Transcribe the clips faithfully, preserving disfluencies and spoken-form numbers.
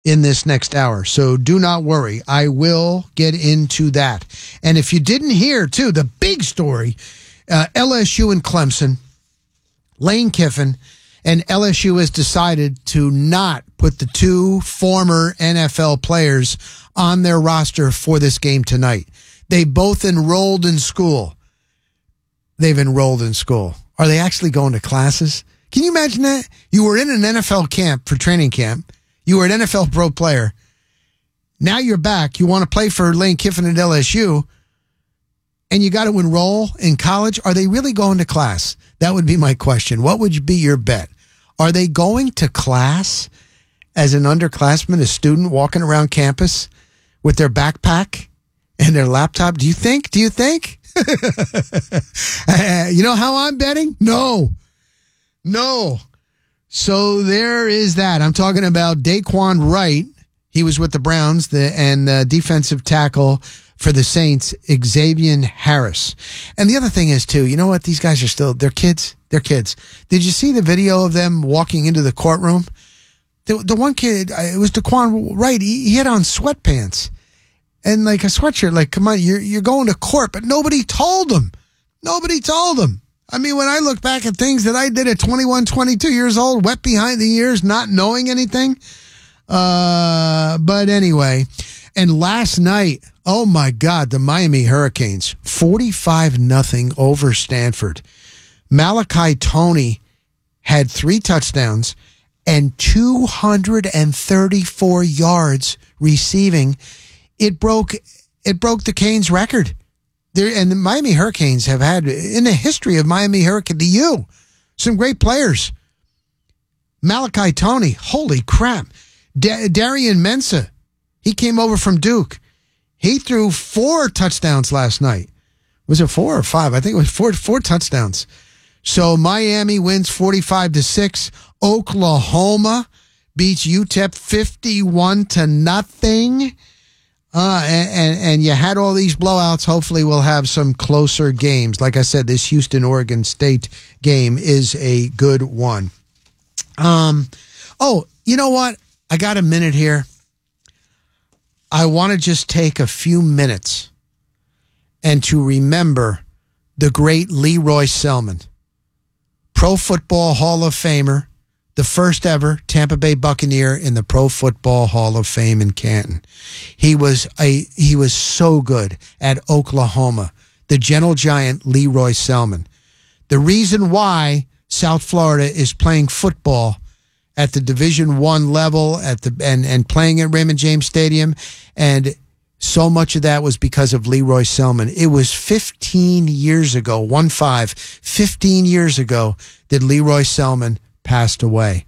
in this next hour. So do not worry. I will get into that. And if you didn't hear, too, the big story, uh, L S U and Clemson, Lane Kiffin, and L S U has decided to not put the two former N F L players on their roster for this game tonight. They both enrolled in school. They've enrolled in school. Are they actually going to classes? Can you imagine that? You were in an N F L camp for training camp. You were an N F L pro player. Now you're back. You want to play for Lane Kiffin at L S U, and you got to enroll in college. Are they really going to class? That would be my question. What would be your bet? Are they going to class as an underclassman, a student walking around campus with their backpack and their laptop? Do you think? Do you think? uh, you know how I'm betting? No. No. So there is that. I'm talking about Daquan Wright. He was with the Browns, the, and the defensive tackle for the Saints, Xavier Harris. And the other thing is, too, you know what? These guys are still, they're kids. They're kids. Did you see the video of them walking into the courtroom? The, the one kid, it was Daquan Wright. He, he had on sweatpants and like a sweatshirt. Like, come on, you're, you're going to court, but nobody told him. Nobody told him. I mean, when I look back at things that I did at twenty-one, twenty-two years old, wet behind the ears, not knowing anything. Uh, but anyway, and last night, oh my God, the Miami Hurricanes, forty-five nothing over Stanford. Malachi Toney had three touchdowns and two hundred thirty-four yards receiving. It broke, it broke the Canes record. There, and the Miami Hurricanes have had, in the history of Miami Hurricane, the U, some great players. Malachi Toney, holy crap. Da- Darian Mensah, he came over from Duke. He threw four touchdowns last night. Was it four or five? I think it was four, four touchdowns. So Miami wins forty-five to six. Oklahoma beats U T E P fifty-one to nothing. Uh, and, and, and you had all these blowouts. Hopefully we'll have some closer games. Like I said, this Houston-Oregon State game is a good one. Um, oh, you know what? I got a minute here. I want to just take a few minutes and to remember the great Leroy Selmon, Pro Football Hall of Famer, the first ever Tampa Bay Buccaneer in the Pro Football Hall of Fame in Canton. He was a he was so good at Oklahoma. The gentle giant Leroy Selmon. The reason why South Florida is playing football at the Division One level at the and, and playing at Raymond James Stadium, and so much of that was because of Leroy Selmon. It was fifteen years ago, one five, fifteen years ago that Leroy Selmon passed away.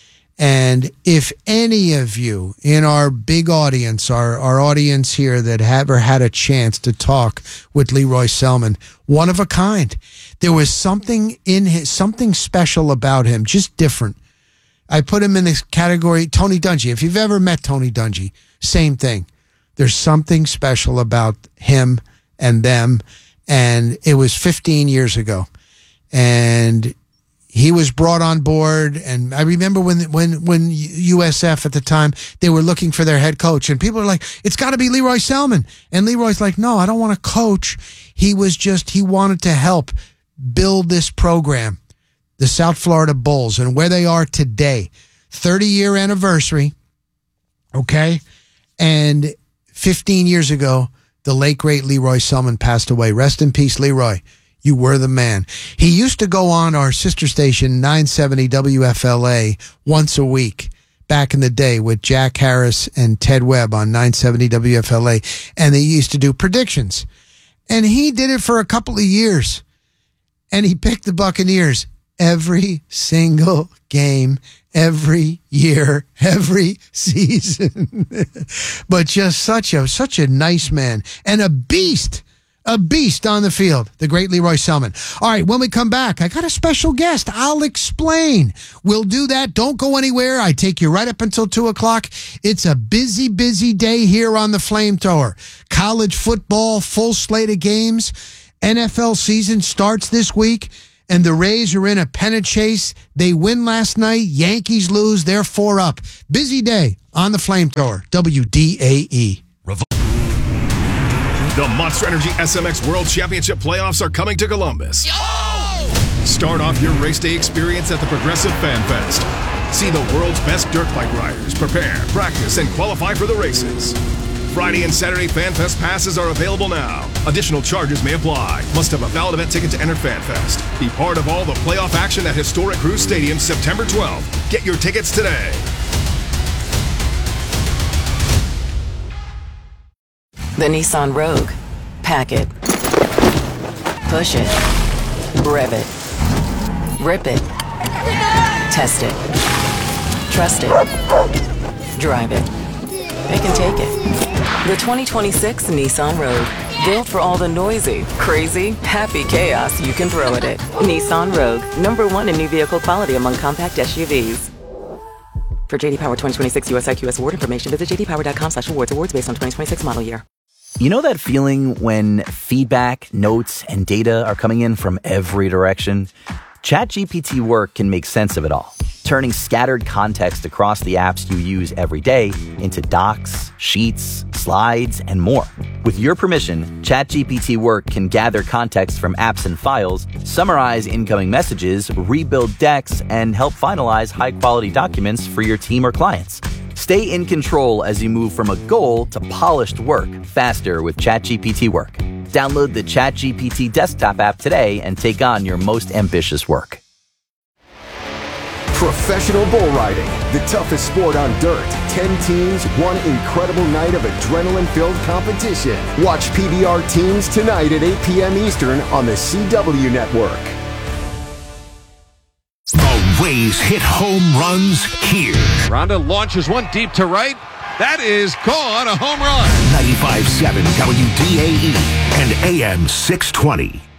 And if any of you in our big audience, our, our audience here that have ever had a chance to talk with Leroy Selmon, one of a kind, there was something in his, something special about him, just different. I put him in this category, Tony Dungy. If you've ever met Tony Dungy, same thing. There's something special about him and them. And it was fifteen years ago. And he was brought on board, and I remember when when when U S F at the time, they were looking for their head coach, and people were like, it's got to be Leroy Selmon. And Leroy's like, no, I don't want to coach. He was just, he wanted to help build this program, the South Florida Bulls, and where they are today. thirty-year anniversary, okay? And fifteen years ago, the late, great Leroy Selmon passed away. Rest in peace, Leroy. You were the man. He used to go on our sister station, nine seventy W F L A, once a week back in the day with Jack Harris and Ted Webb on nine seventy W F L A, and they used to do predictions. And he did it for a couple of years, and he picked the Buccaneers every single game, every year, every season. But just such a such a nice man and a beast. A beast on the field, the great Leroy Selmon. All right, when we come back, I got a special guest. I'll explain. We'll do that. Don't go anywhere. I take you right up until two o'clock. It's a busy, busy day here on the Flamethrower. College football, full slate of games. N F L season starts this week. and the Rays are in a pennant chase. They win last night. Yankees lose. They're four up. Busy day on the Flamethrower. W D A E. The Monster Energy S M X World Championship playoffs are coming to Columbus. Yo! Start off your race day experience at the Progressive Fan Fest. See the world's best dirt bike riders prepare, practice, and qualify for the races. Friday and Saturday Fan Fest passes are available now. Additional charges may apply. Must have a valid event ticket to enter Fan Fest. Be part of all the playoff action at historic Cruz Stadium September twelfth. Get your tickets today. The Nissan Rogue. Pack it. Push it. Rev it. Rip it. Test it. Trust it. Drive it. It can take it. The twenty twenty-six Nissan Rogue. Built for all the noisy, crazy, happy chaos you can throw at it. Nissan Rogue. Number one in new vehicle quality among compact S U Vs. For J D Power twenty twenty-six U S I Q S award information, visit j d power dot com slash awards. Awards based on twenty twenty-six model year. You know that feeling when feedback, notes, and data are coming in from every direction? ChatGPT Work can make sense of it all, turning scattered context across the apps you use every day into docs, sheets, slides, and more. With your permission, ChatGPT Work can gather context from apps and files, summarize incoming messages, rebuild decks, and help finalize high-quality documents for your team or clients. Stay in control as you move from a goal to polished work faster with ChatGPT Work. Download the ChatGPT desktop app today and take on your most ambitious work. Professional bull riding, the toughest sport on dirt. Ten teams, one incredible night of adrenaline-filled competition. Watch P B R Teams tonight at eight p.m. Eastern on the C W Network. The Rays hit home runs here. Ronda launches one deep to right. That is gone, a home run. ninety-five point seven W D A E and A M six twenty.